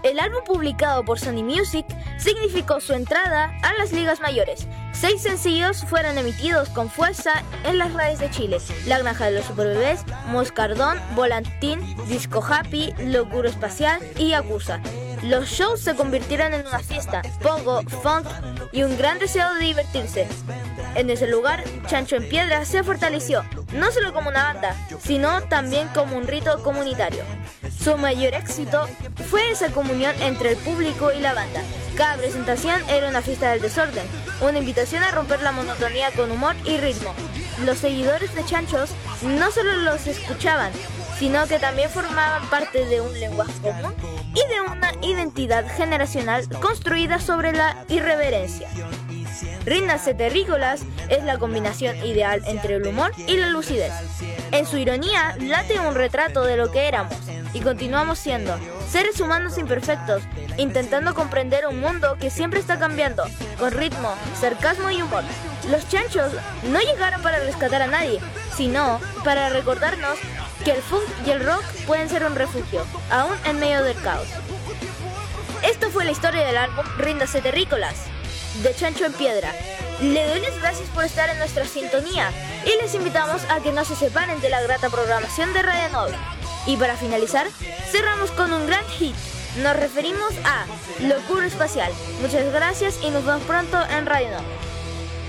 El álbum publicado por Sony Music significó su entrada a las ligas mayores. 6 sencillos fueron emitidos con fuerza en las radios de Chile: La Granja de los Superbebés, Moscardón, Volantín, Disco Happy, Locura Espacial y Yakuza. Los shows se convirtieron en una fiesta, pogo, funk y un gran deseo de divertirse. En ese lugar, Chancho en Piedra se fortaleció, no solo como una banda, sino también como un rito comunitario. Su mayor éxito fue esa comunión entre el público y la banda. Cada presentación era una fiesta del desorden, una invitación a romper la monotonía con humor y ritmo. Los seguidores de Chanchos no solo los escuchaban, sino que también formaban parte de un lenguaje común y de una identidad generacional construida sobre la irreverencia. Ríndase Terrícolas es la combinación ideal entre el humor y la lucidez. En su ironía late un retrato de lo que éramos y continuamos siendo, seres humanos imperfectos, intentando comprender un mundo que siempre está cambiando, con ritmo, sarcasmo y humor. Los Chanchos no llegaron para rescatar a nadie, sino para recordarnos que el funk y el rock pueden ser un refugio, aún en medio del caos. Esto fue la historia del álbum Ríndase Terrícolas, de Chancho en Piedra. Le doy las gracias por estar en nuestra sintonía y les invitamos a que no se separen de la grata programación de Radio Nova. Y para finalizar, cerramos con un gran hit. Nos referimos a Locura Espacial. Muchas gracias y nos vemos pronto en Radio Nova.